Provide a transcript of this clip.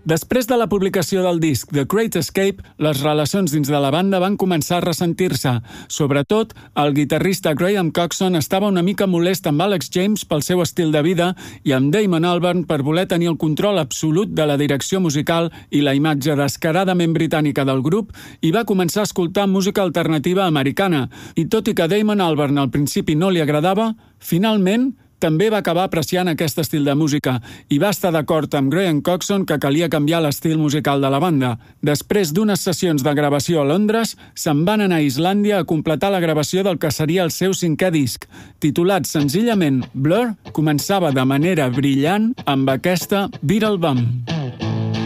Després de la publicació del disc The Great Escape, les relacions dins de la banda van començar a ressentir-se. Sobretot, el guitarrista Graham Coxon estava una mica molest amb Alex James pel seu estil de vida i amb Damon Albarn per voler tenir el control absolut de la direcció musical i la imatge descaradament britànica del grup, i va començar a escoltar música alternativa americana. I tot i que Damon Albarn al principi no li agradava, finalment també va acabar apreciant aquest estil de música i va estar d'acord amb Graham Coxon que calia canviar l'estil musical de la banda. Després d'unes sessions de gravació a Londres, se'n van anar a Islàndia a completar la gravació del que seria el seu 5è disc. Titulat senzillament Blur, començava de manera brillant amb aquesta Beetle Bum.